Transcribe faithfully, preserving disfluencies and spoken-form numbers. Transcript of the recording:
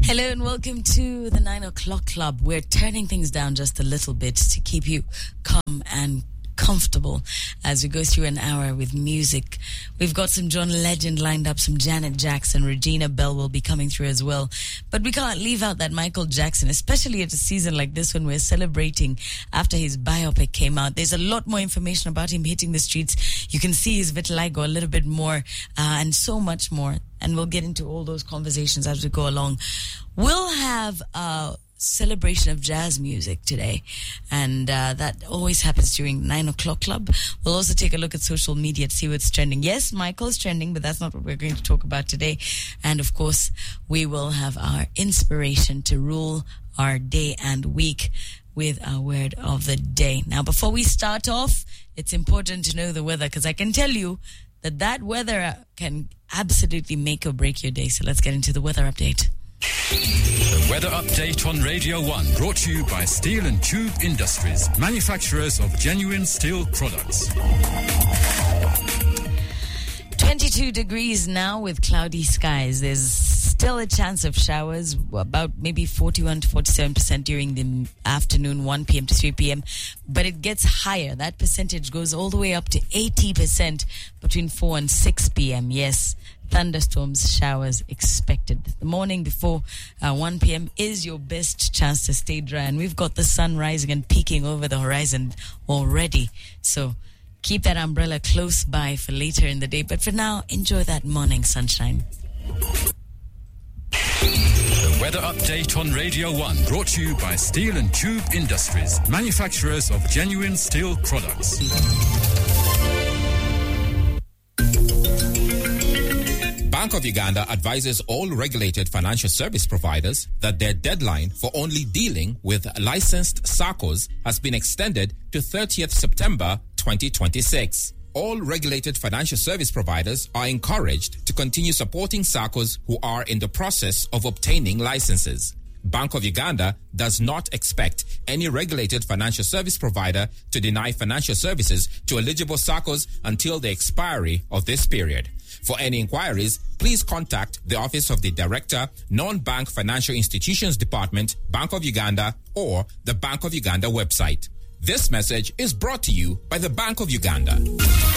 Hello and welcome to the nine o'clock club. We're turning things down just a little bit to keep you calm and comfortable as we go through an hour with music. We've got some John Legend lined up, some Janet Jackson, Regina Bell will be coming through as well. But we can't leave out that Michael Jackson, especially at a season like this when we're celebrating after his biopic came out. There's a lot more information about him hitting the streets. You can see his vitiligo a little bit more, uh, and so much more. And we'll get into all those conversations as we go along. We'll have a celebration of jazz music today, and uh, that always happens during nine o'clock club. We'll also take a look at social media to see what's trending. Yes, Michael's trending, but that's not what we're going to talk about today. And of course, we will have our inspiration to rule our day and week with our word of the day. Now, before we start off, it's important to know the weather, because I can tell you that that weather can absolutely make or break your day. So let's get into the weather update. The weather update on Radio one, brought to you by Steel and Tube Industries, manufacturers of genuine steel products. twenty-two degrees now with cloudy skies. There's still a chance of showers, about maybe forty-one to forty-seven percent during the afternoon, one p.m. to three p.m. But it gets higher. That percentage goes all the way up to eighty percent between four and six p.m. Yes, thunderstorms, showers expected. The morning before uh, one p.m. is your best chance to stay dry. And we've got the sun rising and peeking over the horizon already. So keep that umbrella close by for later in the day. But for now, enjoy that morning sunshine. The weather update on Radio one, brought to you by Steel and Tube Industries, manufacturers of genuine steel products. Bank of Uganda advises all regulated financial service providers that their deadline for only dealing with licensed S A C Os has been extended to thirtieth September twenty twenty-six. All regulated financial service providers are encouraged to continue supporting S A C Os who are in the process of obtaining licenses. Bank of Uganda does not expect any regulated financial service provider to deny financial services to eligible S A C Os until the expiry of this period. For any inquiries, please contact the Office of the Director, Non-Bank Financial Institutions Department, Bank of Uganda, or the Bank of Uganda website. This message is brought to you by the Bank of Uganda.